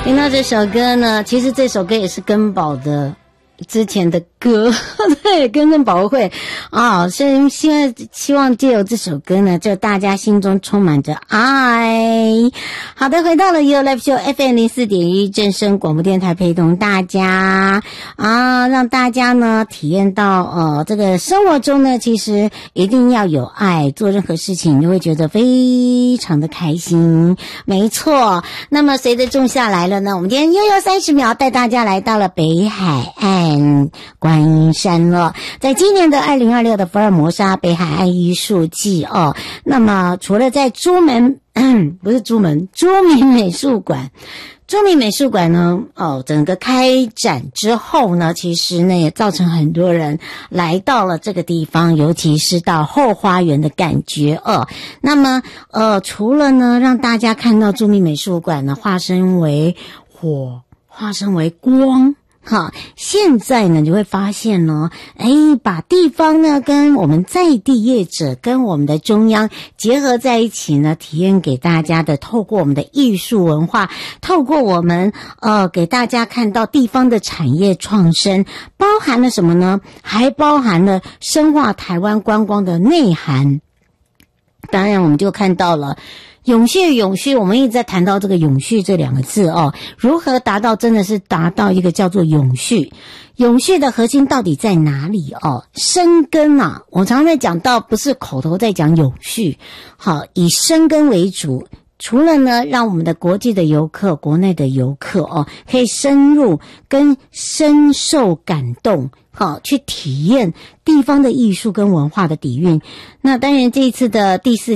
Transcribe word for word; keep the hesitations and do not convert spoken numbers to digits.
听到这首歌呢，其实这首歌也是根宝的之前的歌，对，跟跟保会啊，所以现在希望借由这首歌呢，就大家心中充满着爱。好的，回到了 You Live Show F M 零四点一正声广播电台，陪同大家啊，让大家呢体验到呃，这个生活中呢，其实一定要有爱，做任何事情你就会觉得非常的开心。没错，那么随着仲夏来了呢，我们今天又有三十秒带大家来到了北海岸观音山了。在今年的二零二六的福尔摩沙北海岸艺术季哦，那么除了在朱门不是朱门朱明美术馆朱明美术馆呢哦，整个开展之后呢，其实呢也造成很多人来到了这个地方，尤其是到后花园的感觉哦。那么呃，除了呢让大家看到朱明美术馆呢化身为火，化身为光。好，现在呢，你会发现呢，哎，把地方呢跟我们在地业者跟我们的中央结合在一起呢，体验给大家的，透过我们的艺术文化，透过我们呃给大家看到地方的产业创生，包含了什么呢？还包含了深化台湾观光的内涵。当然，我们就看到了。永续永续，我们一直在谈到这个永续这两个字哦，如何达到真的是达到一个叫做永续，永续的核心到底在哪里哦？生根啊，我常常在讲到，不是口头在讲永续，好，以生根为主。除了呢，让我们的国际的游客、国内的游客哦，可以深入跟深受感动，好，去体验地方的艺术跟文化的底蕴。那当然，这一次的第四